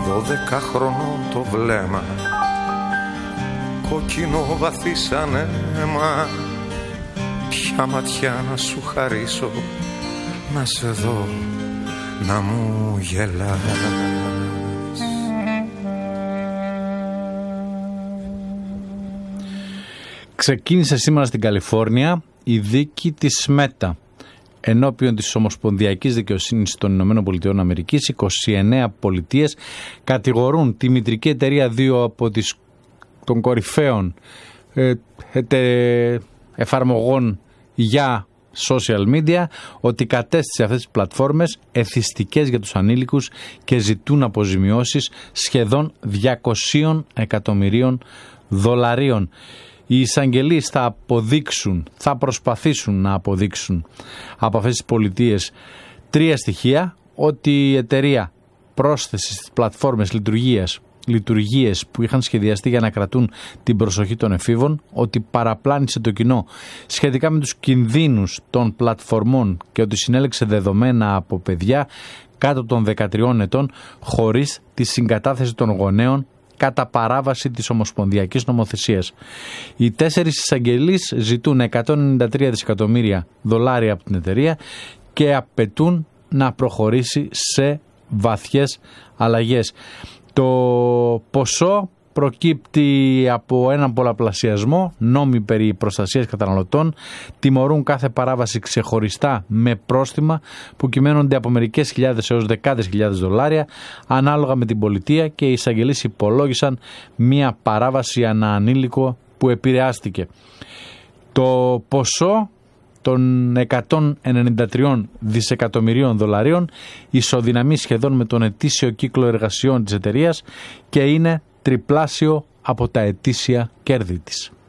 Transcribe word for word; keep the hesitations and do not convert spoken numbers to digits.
δώδεκα χρονών το βλέμμα, κόκκινο βαθύ σαν αίμα. Ποια ματιά να σου χαρίσω, να σε δω να μου γελάς. Ξεκίνησε σήμερα στην Καλιφόρνια η δίκη της Μέτα ενώπιον της Ομοσπονδιακής Δικαιοσύνης των Ηνωμένων Πολιτειών Αμερικής. είκοσι εννέα πολιτείες κατηγορούν τη μητρική εταιρεία δύο από τις των κορυφαίων ε, ε, εφαρμογών για social media ότι κατέστησε αυτές τις πλατφόρμες εθιστικές για τους ανήλικους και ζητούν αποζημιώσεις σχεδόν διακόσια εκατομμυρίων δολαρίων. Οι εισαγγελείς θα αποδείξουν, θα προσπαθήσουν να αποδείξουν από αυτές τις πολιτείες τρία στοιχεία: ότι η εταιρεία πρόσθεσε στις πλατφόρμες λειτουργίας λειτουργίες που είχαν σχεδιαστεί για να κρατούν την προσοχή των εφήβων, ότι παραπλάνησε το κοινό σχετικά με τους κινδύνους των πλατφορμών και ότι συνέλεξε δεδομένα από παιδιά κάτω των δεκατριών ετών χωρίς τη συγκατάθεση των γονέων κατά παράβαση της ομοσπονδιακής νομοθεσίας. Οι τέσσερις εισαγγελείς ζητούν εκατόν ενενήντα τρία δισεκατομμύρια δολάρια από την εταιρεία και απαιτούν να προχωρήσει σε βαθιές αλλαγές. Το ποσό προκύπτει από έναν πολλαπλασιασμό, νόμοι περί προστασίας καταναλωτών τιμωρούν κάθε παράβαση ξεχωριστά με πρόστιμα που κυμαίνονται από μερικές χιλιάδες έως δεκάδες χιλιάδες δολάρια ανάλογα με την πολιτεία, και οι εισαγγελείς υπολόγισαν μία παράβαση ανά ανήλικο που επηρεάστηκε. Το ποσό των εκατόν ενενήντα τρία δισεκατομμυρίων δολαρίων ισοδυναμεί σχεδόν με τον ετήσιο κύκλο εργασιών της εταιρείας και είναι τριπλάσιο από τα ετήσια κέρδη της.